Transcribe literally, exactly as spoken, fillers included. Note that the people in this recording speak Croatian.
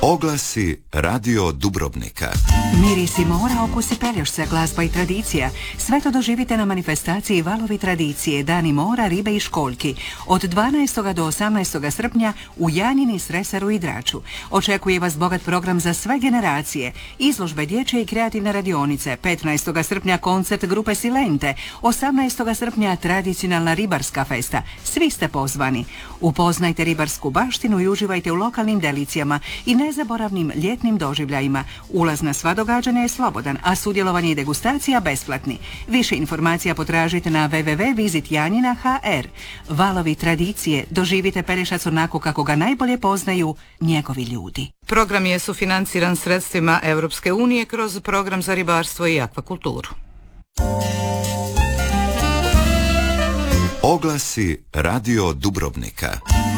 Oglasi Radio Dubrovnika. Mirisi mora, okusi Pelješca, glazba i tradicija. Sve to doživite na manifestaciji Valovi tradicije, Dani mora, ribe i školjki. Od dvanaestog do osamnaestog srpnja u Janjini, Sresaru i Draču. Očekuje vas bogat program za sve generacije. Izložbe dječje i kreativne radionice. petnaestog srpnja koncert grupe Silente. osamnaestog srpnja tradicionalna ribarska festa. Svi ste pozvani. Upoznajte ribarsku baštinu i uživajte u lokalnim delicijama i nezaboravnim ljetnim doživljajima. Ulaz na sva događanja je slobodan, a sudjelovanje i degustacija besplatni. Više informacija potražite na w w w tačka visit janjina tačka h r. Valovi tradicije, doživite Pelješac onako kako ga najbolje poznaju njegovi ljudi. Program je sufinanciran sredstvima Europske unije kroz program za ribarstvo i akvakulturu. Oglasi Radio Dubrovnika.